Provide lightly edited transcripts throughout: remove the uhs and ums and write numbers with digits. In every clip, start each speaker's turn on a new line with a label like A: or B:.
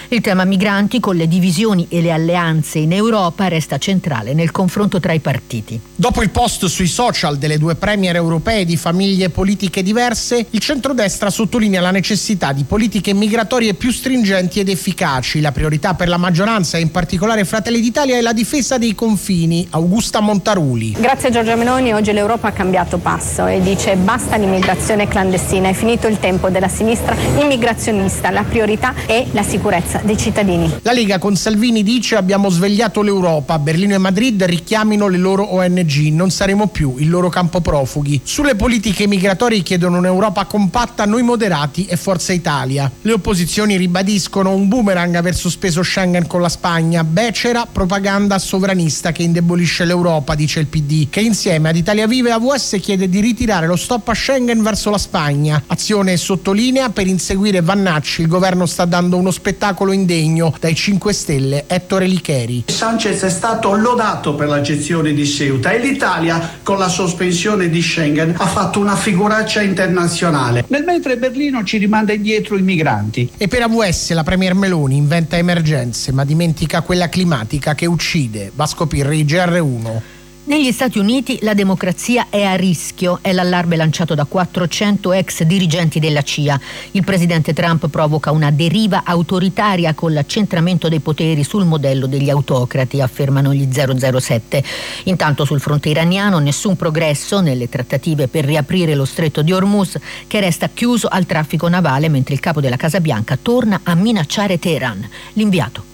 A: Il tema migranti, con le divisioni e le alleanze in Europa, resta centrale nel confronto tra i partiti.
B: Dopo il post sui social delle due premier europee di famiglie politiche diverse, il centrodestra sottolinea la necessità di politiche migratorie più stringenti ed efficaci. La priorità per la maggioranza e in particolare Fratelli d'Italia è la difesa dei confini. Augusta Montaruli.
C: Grazie a Giorgia Meloni oggi l'Europa ha cambiato passo e dice basta l'immigrazione clandestina, è finito il tempo della sinistra immigrazionista, la priorità è la sicurezza dei cittadini.
B: La Lega con Salvini dice abbiamo svegliato l'Europa, Berlino e Madrid richiamino le loro ONG, non saremo più il loro campo profughi. Sulle politiche migratorie chiedono un'Europa compatta, noi moderati e Forza Italia. Le opposizioni ribadiscono un boomerang aver sospeso Schengen con la Spagna, becera propaganda sovranista che indebolisce l'Europa, dice il PD, che insieme ad Italia Viva e AVS chiede di ritirare lo stop a Schengen verso la Spagna. Azione sottolinea per inseguire Vannacci, il governo sta dando uno spettacolo indegno. Dai 5 Stelle, Ettore Licheri.
D: Sanchez è stato lodato per la gestione di Ceuta e l'Italia con la sospensione di Schengen ha fatto una figuraccia internazionale. Nel mentre Berlino ci rimanda indietro i migranti.
B: E per AVS la premier Meloni inventa emergenze ma dimentica quella climatica che uccide. Vasco Pirri, GR1.
A: Negli Stati Uniti la democrazia è a rischio, è l'allarme lanciato da 400 ex dirigenti della CIA. Il presidente Trump provoca una deriva autoritaria con l'accentramento dei poteri sul modello degli autocrati, affermano gli 007. Intanto sul fronte iraniano nessun progresso nelle trattative per riaprire lo stretto di Hormuz, che resta chiuso al traffico navale, mentre il capo della Casa Bianca torna a minacciare Teheran. L'inviato.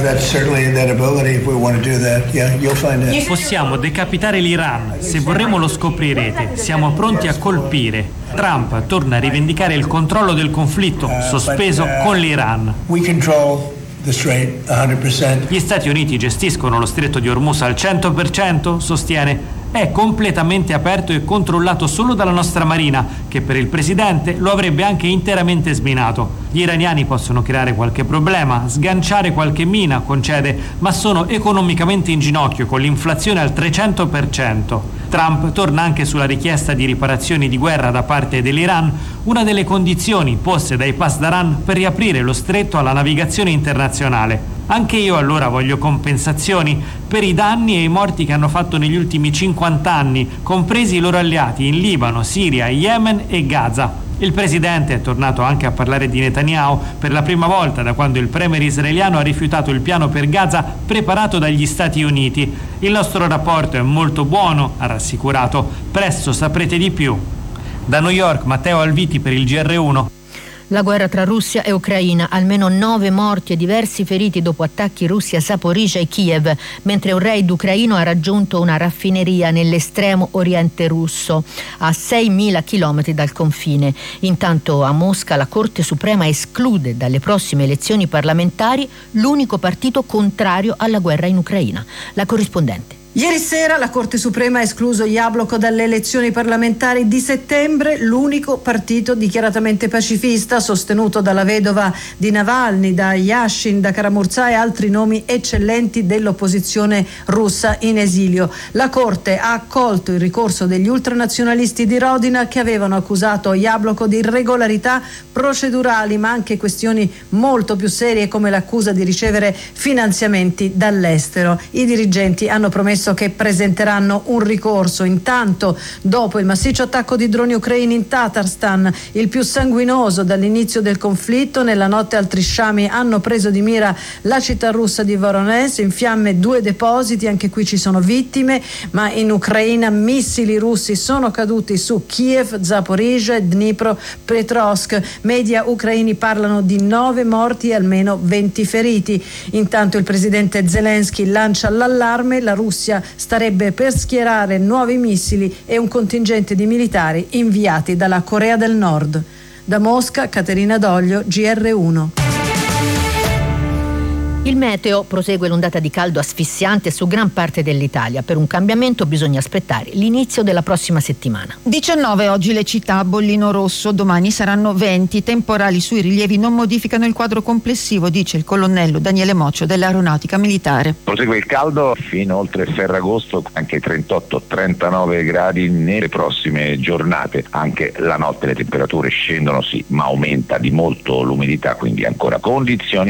E: Possiamo decapitare l'Iran, se vorremo lo scoprirete, siamo pronti a colpire. Trump torna a rivendicare il controllo del conflitto sospeso con l'Iran. Gli Stati Uniti gestiscono lo stretto di Hormuz al 100%, sostiene. È completamente aperto e controllato solo dalla nostra marina, che per il presidente lo avrebbe anche interamente sminato. Gli iraniani possono creare qualche problema, sganciare qualche mina, concede, ma sono economicamente in ginocchio con l'inflazione al 300%. Trump torna anche sulla richiesta di riparazioni di guerra da parte dell'Iran, una delle condizioni poste dai Pasdaran per riaprire lo stretto alla navigazione internazionale. Anche io allora voglio compensazioni per i danni e i morti che hanno fatto negli ultimi 50 anni, compresi i loro alleati in Libano, Siria, Yemen e Gaza. Il presidente è tornato anche a parlare di Netanyahu per la prima volta da quando il premier israeliano ha rifiutato il piano per Gaza preparato dagli Stati Uniti. Il nostro rapporto è molto buono, ha rassicurato. Presto saprete di più. Da New York, Matteo Alviti per il GR1.
A: La guerra tra Russia e Ucraina, almeno 9 morti e diversi feriti dopo attacchi russi a Zaporizhzhia e Kiev, mentre un raid ucraino ha raggiunto una raffineria nell'estremo oriente russo, a 6.000 chilometri dal confine. Intanto a Mosca la Corte Suprema esclude dalle prossime elezioni parlamentari l'unico partito contrario alla guerra in Ucraina. La corrispondente.
F: Ieri sera la Corte Suprema ha escluso Jabloko dalle elezioni parlamentari di settembre, l'unico partito dichiaratamente pacifista sostenuto dalla vedova di Navalny, da Yashin, da Karamurza e altri nomi eccellenti dell'opposizione russa in esilio. La Corte ha accolto il ricorso degli ultranazionalisti di Rodina che avevano accusato Jabloko di irregolarità procedurali, ma anche questioni molto più serie come l'accusa di ricevere finanziamenti dall'estero. I dirigenti hanno promesso che presenteranno un ricorso. Intanto, dopo il massiccio attacco di droni ucraini in Tatarstan, il più sanguinoso dall'inizio del conflitto, nella notte altri sciami hanno preso di mira la città russa di Voronezh, in fiamme 2 depositi, anche qui ci sono vittime, ma in Ucraina missili russi sono caduti su Kiev, Zaporizhzhia e Dnipropetrovsk. Media ucraini parlano di 9 morti e almeno 20 feriti. Intanto il presidente Zelensky lancia l'allarme, la Russia starebbe per schierare nuovi missili e un contingente di militari inviati dalla Corea del Nord. Da Mosca, Caterina Doglio, GR1.
A: Il meteo, prosegue l'ondata di caldo asfissiante su gran parte dell'Italia. Per un cambiamento bisogna aspettare l'inizio della prossima settimana.
G: 19 oggi le città a bollino rosso, domani saranno 20. Temporali sui rilievi non modificano il quadro complessivo, dice il colonnello Daniele Moccio dell'Aeronautica Militare.
H: Prosegue il caldo fino oltre Ferragosto, anche 38-39 gradi nelle prossime giornate. Anche la notte le temperature scendono sì, ma aumenta di molto l'umidità, quindi ancora condizioni